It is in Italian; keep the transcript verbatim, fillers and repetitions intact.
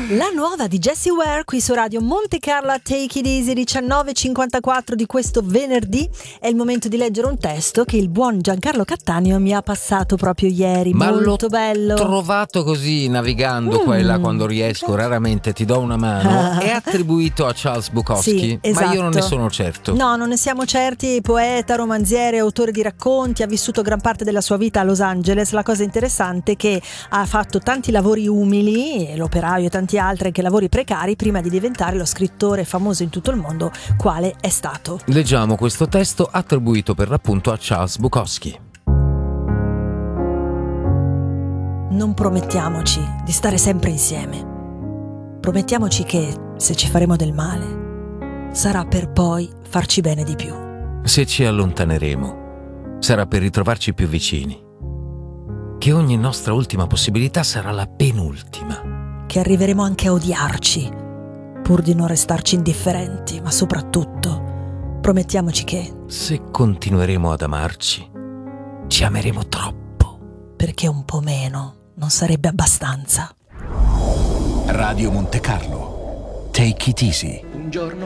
La nuova di Jessie Ware qui su Radio Monte Carlo a Take It Easy, diciannove e cinquantaquattro di questo venerdì. È il momento di leggere un testo che il buon Giancarlo Cattaneo mi ha passato proprio ieri. Ma molto l'ho bello. trovato così navigando mm. qua e là quando riesco, raramente ti do una mano. È attribuito a Charles Bukowski, sì, esatto. ma io non ne sono certo. No, non ne siamo certi. Poeta, romanziere, autore di racconti, ha vissuto gran parte della sua vita a Los Angeles. La cosa interessante è che ha fatto tanti lavori umili, l'operaio e tanti altri anche lavori precari, prima di diventare lo scrittore famoso in tutto il mondo quale è stato. Leggiamo questo testo attribuito per l'appunto a Charles Bukowski. Non promettiamoci di stare sempre insieme. Promettiamoci che, se ci faremo del male, sarà per poi farci bene di più. Se ci allontaneremo, sarà per ritrovarci più vicini. Che ogni nostra ultima possibilità sarà la penultima. Che arriveremo anche a odiarci, pur di non restarci indifferenti, ma soprattutto promettiamoci che, se continueremo ad amarci, ci ameremo troppo. Perché un po' meno non sarebbe abbastanza. Radio Monte Carlo, Take It Easy. Un giorno